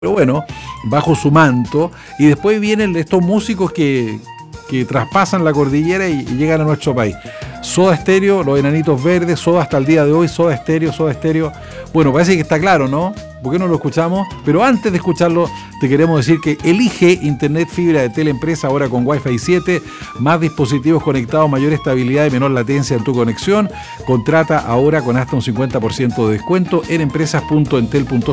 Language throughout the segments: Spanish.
pero bueno, bajo su manto, y después vienen estos músicos que traspasan la cordillera y llegan a nuestro país. Soda Stereo, Los Enanitos Verdes, Soda hasta el día de hoy, Soda Stereo. Bueno, parece que está claro, ¿no? ¿Por qué no lo escuchamos? Pero antes de escucharlo, te queremos decir que elige Internet Fibra de Teleempresa ahora con Wi-Fi 7, más dispositivos conectados, mayor estabilidad y menor latencia en tu conexión. Contrata ahora con hasta un 50% de descuento en empresas.entel.cl.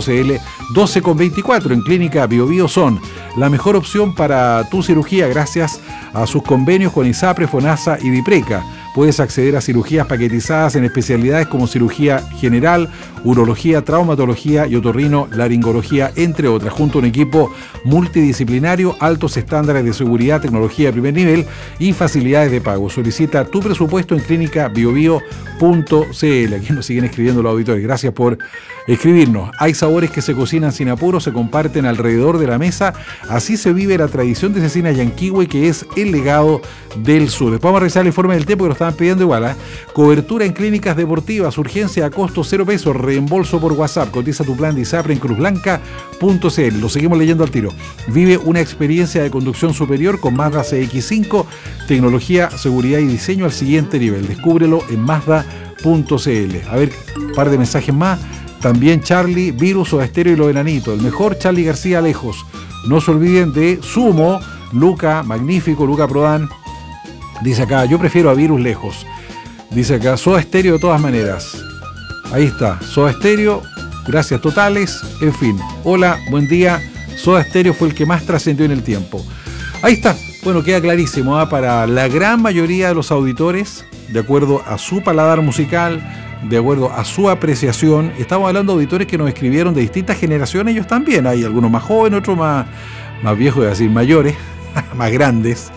12,24 en Clínica Bio Bio son la mejor opción para tu cirugía gracias a sus convenios con ISAPRE, FONASA y Vipreca. Puedes acceder a cirugías paquetizadas en especialidades como cirugía general, urología, traumatología y otorrino-laringología, entre otras, junto a un equipo multidisciplinario, altos estándares de seguridad, tecnología de primer nivel y facilidades de pago. Solicita tu presupuesto en clínicabiobio.cl. Aquí nos siguen escribiendo los auditores. Gracias por escribirnos. Hay sabores que se cocinan sin apuro, se comparten alrededor de la mesa. Así se vive la tradición de Cecina Yanquihue, que es el legado del sur. Después vamos a revisar el informe del tiempo que lo estaban pidiendo igual, ¿eh? Cobertura en clínicas deportivas, urgencia a costo 0 pesos, reembolso por WhatsApp. Cotiza tu plan de ISAPRE en cruzblanca.cl. Lo seguimos leyendo al tiro. Vive una experiencia de conducción superior con Mazda CX-5, tecnología, seguridad y diseño al siguiente nivel. Descúbrelo en Mazda.cl. A ver, un par de mensajes más. También Charlie, Virus, Soda Stereo y Los Enanitos. El mejor Charlie García lejos. No se olviden de Sumo, Luca, magnífico, Luca Prodan. Dice acá, yo prefiero a Virus lejos. Dice acá, Soda Stereo de todas maneras. Ahí está, Soda Stereo, gracias totales. En fin, hola, buen día. Soda Stereo fue el que más trascendió en el tiempo. Ahí está, bueno, queda clarísimo, ¿eh? Para la gran mayoría de los auditores, de acuerdo a su paladar musical, de acuerdo a su apreciación. Estamos hablando de auditores que nos escribieron de distintas generaciones, ellos también. Hay algunos más jóvenes, otros más viejos, es decir, mayores, más grandes.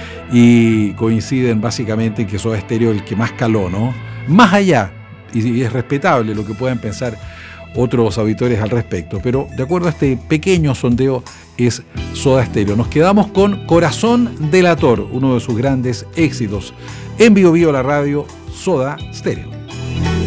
Y coinciden básicamente en que Soda Stereo es el que más caló, ¿no? Más allá, y es respetable lo que puedan pensar otros auditores al respecto, pero de acuerdo a este pequeño sondeo es Soda Stereo. Nos quedamos con Corazón Delator, uno de sus grandes éxitos. En Bio Bio la radio, Soda Stereo.